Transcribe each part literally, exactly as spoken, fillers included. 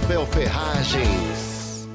Rafael Ferragens.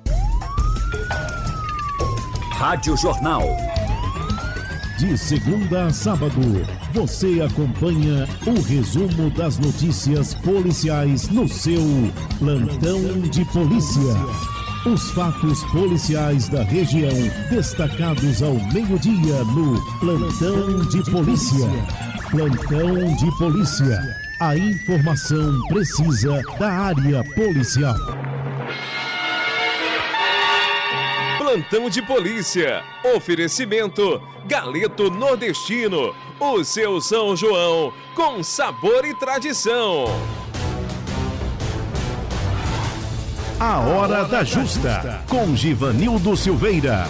Rádio Jornal. De segunda a sábado, você acompanha o resumo das notícias policiais no seu Plantão de Polícia. Os fatos policiais da região, destacados ao meio-dia no Plantão de Polícia. Plantão de Polícia. A informação precisa da área policial. Plantão de Polícia. Oferecimento Galeto Nordestino. O seu São João com sabor e tradição. A Hora da Justa, com Givanildo Silveira.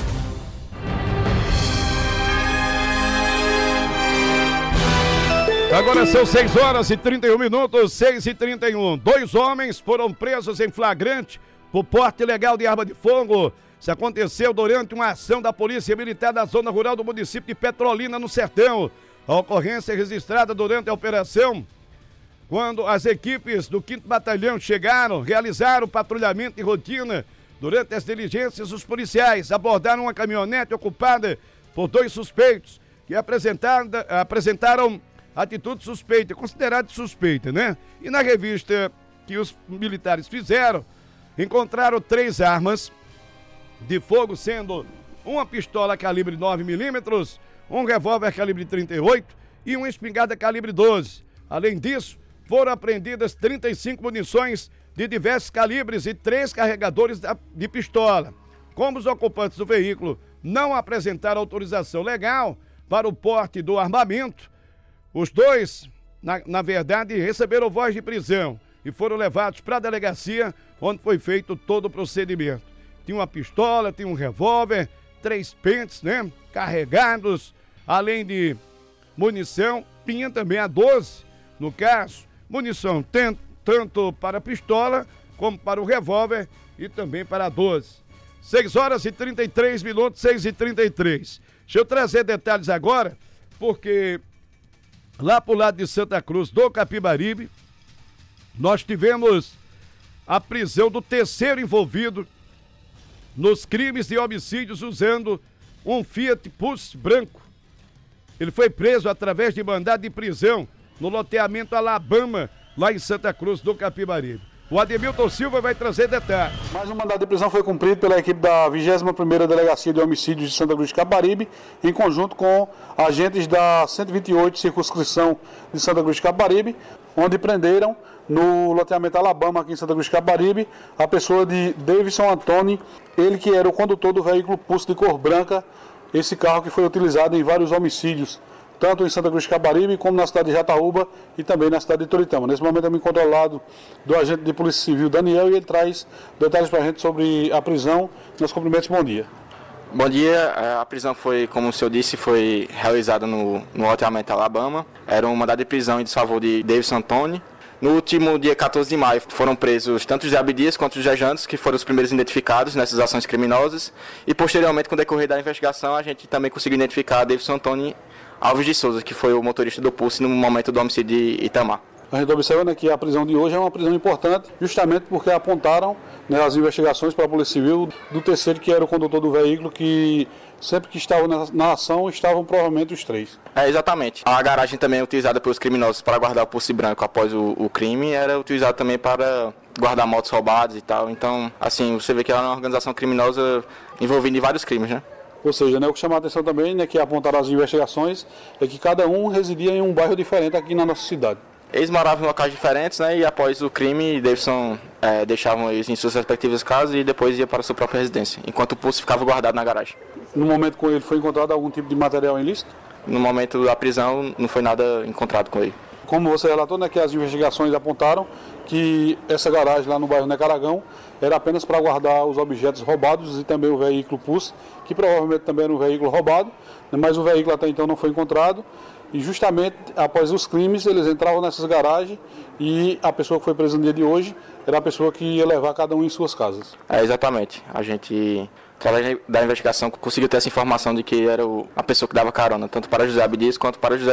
Agora são seis horas e trinta e um minutos, seis e trinta e um. Dois homens foram presos em flagrante por porte ilegal de arma de fogo. Isso aconteceu durante uma ação da Polícia Militar da Zona Rural do município de Petrolina, no Sertão. A ocorrência é registrada durante a operação, quando as equipes do quinto Batalhão chegaram, realizaram o patrulhamento de rotina. Durante as diligências, os policiais abordaram uma caminhonete ocupada por dois suspeitos que apresentaram, apresentaram atitude suspeita, considerada suspeita, né? E na revista que os militares fizeram, encontraram três armas de fogo, sendo uma pistola calibre nove milímetros, um revólver calibre trinta e oito e uma espingarda calibre doze. Além disso, foram apreendidas trinta e cinco munições de diversos calibres e três carregadores de pistola. Como os ocupantes do veículo não apresentaram autorização legal para o porte do armamento, os dois, na, na verdade, receberam voz de prisão e foram levados para a delegacia, onde foi feito todo o procedimento. Tinha uma pistola, tinha um revólver, três pentes, né, carregados, além de munição, tinha também a doze, no caso, munição tem, tanto para a pistola, como para o revólver e também para a doze. seis horas e trinta e três minutos, seis e trinta e três. Deixa eu trazer detalhes agora, porque lá pro lado de Santa Cruz do Capibaribe, nós tivemos a prisão do terceiro envolvido nos crimes de homicídios usando um Fiat Pulse branco. Ele foi preso através de mandado de prisão no loteamento Alabama, lá em Santa Cruz do Capibaribe. O Ademilton Silva vai trazer detalhes. Mais um mandado de prisão foi cumprido pela equipe da vigésima primeira Delegacia de Homicídios de Santa Cruz de Capibaribe, em conjunto com agentes da cento e vinte e oito Circunscrição de Santa Cruz de Capibaribe, onde prenderam no loteamento Alabama, aqui em Santa Cruz de Capibaribe, a pessoa de Davidson Antônio, ele que era o condutor do veículo Pulse de cor branca, esse carro que foi utilizado em vários homicídios, tanto em Santa Cruz de Capibaribe, como na cidade de Jataúba e também na cidade de Toritama. Nesse momento eu me encontro ao lado do agente de Polícia Civil, Daniel, e ele traz detalhes para a gente sobre a prisão. Meus cumprimentos, bom dia. Bom dia, a prisão foi, como o senhor disse, foi realizada no, no loteamento Alabama. Era um mandado de prisão em desfavor de Davidson Antônio. No último dia quatorze de maio foram presos tanto os Abdias quanto os Jejantes, que foram os primeiros identificados nessas ações criminosas. E posteriormente, com o decorrer da investigação, a gente também conseguiu identificar Davidson Antônio Alves de Souza, que foi o motorista do Pulse no momento do homicídio de Itamar. A gente observa que a prisão de hoje é uma prisão importante, justamente porque apontaram, né, as investigações para a Polícia Civil do terceiro, que era o condutor do veículo, que sempre que estavam na, na ação, estavam provavelmente os três. É, exatamente. A garagem também é utilizada pelos criminosos para guardar o Pulse branco após o, o crime, era utilizada também para guardar motos roubadas e tal. Então, assim, você vê que ela é uma organização criminosa envolvida em vários crimes, né? Ou seja, né, o que chama a atenção também, né, que apontaram as investigações, é que cada um residia em um bairro diferente aqui na nossa cidade. Eles moravam em locais diferentes, né, e após o crime, Davidson é, deixavam eles em suas respectivas casas e depois ia para a sua própria residência, enquanto o Pulse ficava guardado na garagem. No momento com ele foi encontrado algum tipo de material ilícito? No momento da prisão não foi nada encontrado com ele. Como você relatou, né, que as investigações apontaram que essa garagem lá no bairro Necaragão era apenas para guardar os objetos roubados e também o veículo Pulse, que provavelmente também era um veículo roubado, mas o veículo até então não foi encontrado. E justamente após os crimes, eles entravam nessas garagens e a pessoa que foi presa no dia de hoje era a pessoa que ia levar cada um em suas casas. É, exatamente. A gente, através da investigação, conseguiu ter essa informação de que era o, a pessoa que dava carona, tanto para José Abdias quanto para José